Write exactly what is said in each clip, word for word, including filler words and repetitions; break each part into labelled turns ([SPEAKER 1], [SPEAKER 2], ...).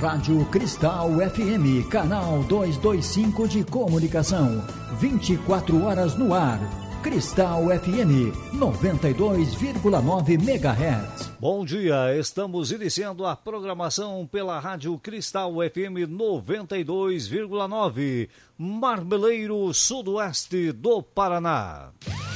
[SPEAKER 1] Rádio Cristal F M, canal duzentos e vinte e cinco de comunicação, vinte e quatro horas no ar. Cristal F M, noventa e dois vírgula nove megahertz.
[SPEAKER 2] Bom dia, estamos iniciando a programação pela Rádio Cristal F M noventa e dois vírgula nove, Marmeleiro, sudoeste do Paraná.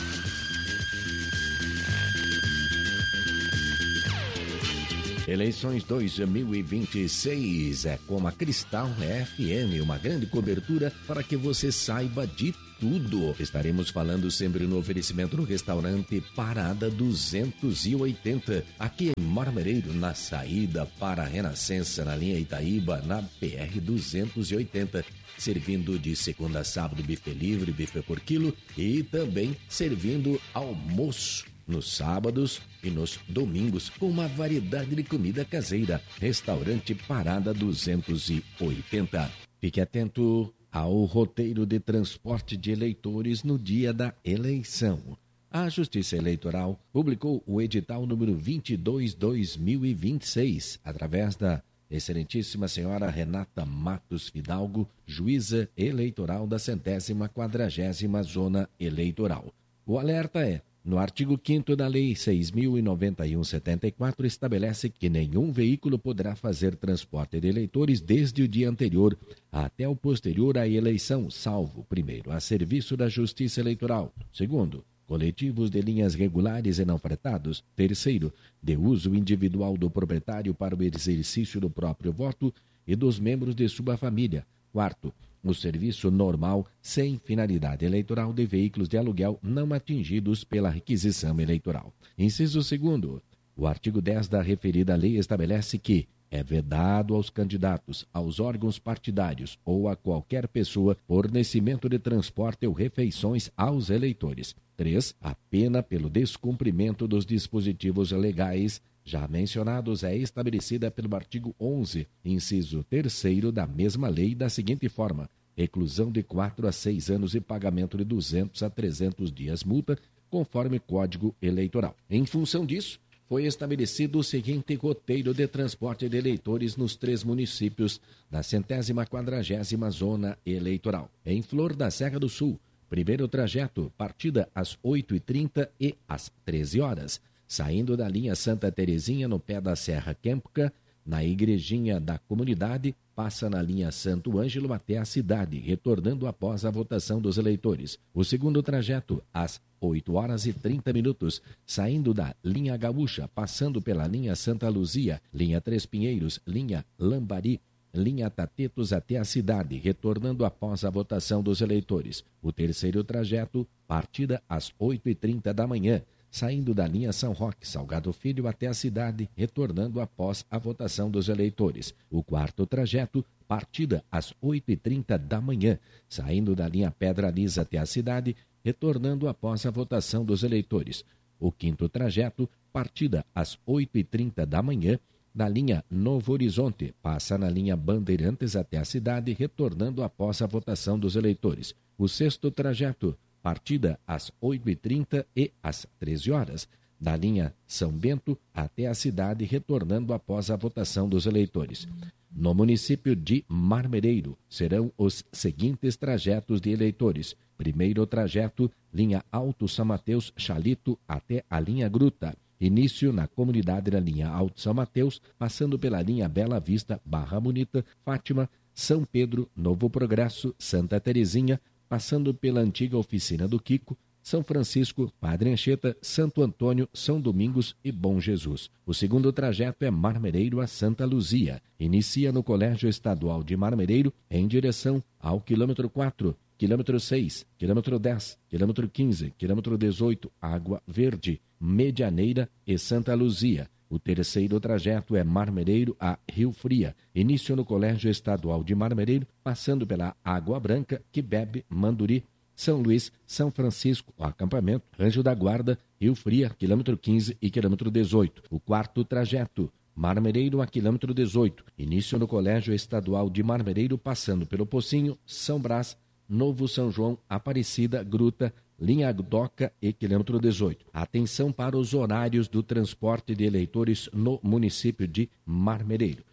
[SPEAKER 3] Eleições dois mil e vinte e seis é com a Cristal F M, uma grande cobertura para que você saiba de tudo. Estaremos falando sempre no oferecimento do restaurante Parada duzentos e oitenta, aqui em Marmeleiro, na saída para a Renascença, na linha Itaíba, na P R duzentos e oitenta. Servindo de segunda a sábado buffet livre, buffet por quilo e também servindo almoço nos sábados e nos domingos, com uma variedade de comida caseira. Restaurante Parada duzentos e oitenta. Fique atento ao roteiro de transporte de eleitores no dia da eleição. A Justiça Eleitoral publicou o edital número vinte e dois barra dois mil e vinte e seis, através da Excelentíssima Senhora Renata Matos Fidalgo, juíza eleitoral da centésima quadragésima Zona Eleitoral. O alerta é: no artigo quinto da Lei seis mil e noventa e um barra setenta e quatro, estabelece que nenhum veículo poderá fazer transporte de eleitores desde o dia anterior até o posterior à eleição, salvo, primeiro, a serviço da Justiça Eleitoral; segundo, coletivos de linhas regulares e não fretados; terceiro, de uso individual do proprietário para o exercício do próprio voto e dos membros de sua família; quarto, o serviço normal sem finalidade eleitoral de veículos de aluguel não atingidos pela requisição eleitoral. Inciso segundo, o artigo dez da referida lei estabelece que é vedado aos candidatos, aos órgãos partidários ou a qualquer pessoa fornecimento de transporte ou refeições aos eleitores. três. A pena pelo descumprimento dos dispositivos legais já mencionados é estabelecida pelo artigo onze, inciso terceiro da mesma lei, da seguinte forma: reclusão de quatro a seis anos e pagamento de duzentos a trezentos dias multa, conforme Código Eleitoral. Em função disso, foi estabelecido o seguinte roteiro de transporte de eleitores nos três municípios da centésima quadragésima Zona Eleitoral. Em Flor da Serra do Sul, primeiro trajeto, partida às oito e trinta e às treze horas. Saindo da linha Santa Terezinha, no pé da Serra Quêmpica, na Igrejinha da Comunidade, passa na linha Santo Ângelo até a cidade, retornando após a votação dos eleitores. O segundo trajeto, às oito horas e trinta minutos, saindo da linha Gaúcha, passando pela linha Santa Luzia, linha Três Pinheiros, linha Lambari, linha Tatetos até a cidade, retornando após a votação dos eleitores. O terceiro trajeto, partida às oito e trinta da manhã, saindo da linha São Roque, Salgado Filho até a cidade, retornando após a votação dos eleitores. O quarto trajeto, partida às oito e trinta da manhã, saindo da linha Pedra Lisa até a cidade, retornando após a votação dos eleitores. O quinto trajeto, partida às oito e trinta da manhã, na linha Novo Horizonte, passa na linha Bandeirantes até a cidade, retornando após a votação dos eleitores. O sexto trajeto, partida às oito e trinta e às treze horas, da linha São Bento até a cidade, retornando após a votação dos eleitores. No município de Marmeleiro, serão os seguintes trajetos de eleitores. Primeiro trajeto, linha Alto São Mateus, Chalito, até a linha Gruta. Início na comunidade da linha Alto São Mateus, passando pela linha Bela Vista, Barra Bonita, Fátima, São Pedro, Novo Progresso, Santa Terezinha, passando pela antiga oficina do Kiko, São Francisco, Padre Anchieta, Santo Antônio, São Domingos e Bom Jesus. O segundo trajeto é Marmeleiro a Santa Luzia. Inicia no Colégio Estadual de Marmeleiro, em direção ao quilômetro quatro, quilômetro seis, quilômetro dez, quilômetro quinze, quilômetro dezoito, Água Verde, Medianeira e Santa Luzia. O terceiro trajeto é Marmeleiro a Rio Fria. Início no Colégio Estadual de Marmeleiro, passando pela Água Branca, que bebe Manduri, São Luís, São Francisco, o acampamento, Anjo da Guarda, Rio Fria, quilômetro quinze e quilômetro dezoito. O quarto trajeto, Marmeleiro a quilômetro dezoito. Início no Colégio Estadual de Marmeleiro, passando pelo Pocinho, São Brás, Novo São João, Aparecida, Gruta, linha Doca e quilômetro dezoito. Atenção para os horários do transporte de eleitores no município de Marmeleiro.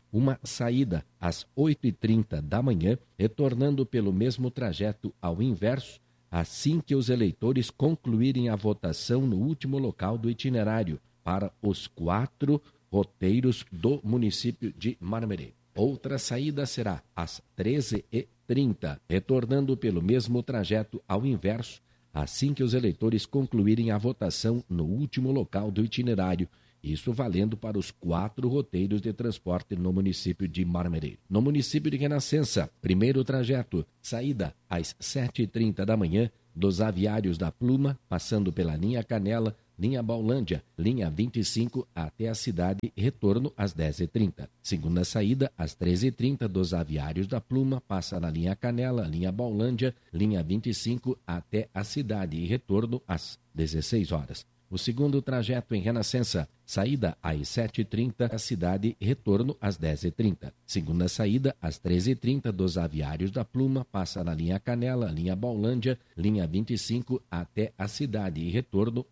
[SPEAKER 3] uma saída às oito e trinta da manhã, retornando pelo mesmo trajeto ao inverso, assim que os eleitores concluírem a votação no último local do itinerário, para os quatro roteiros do município de Marmeleiro. Outra saída será às treze e trinta, retornando pelo mesmo trajeto ao inverso, assim que os eleitores concluírem a votação no último local do itinerário, isso valendo para os quatro roteiros de transporte no município de Marmeleiro. No município de Renascença, primeiro trajeto, saída às sete e trinta da manhã, dos aviários da Pluma, passando pela linha Canela, linha Baulândia, linha vinte e cinco até a cidade, retorno às dez e trinta. Segunda saída, às treze e trinta, dos aviários da Pluma, passa na linha Canela, linha Baulândia, linha vinte e cinco até a cidade e retorno às dezesseis horas. O segundo trajeto em Renascença, saída às sete e trinta, a cidade, retorno às dez e trinta. Segunda saída, às treze e trinta, dos aviários da Pluma, passa na linha Canela, linha Baulândia, linha vinte e cinco até a cidade e retorno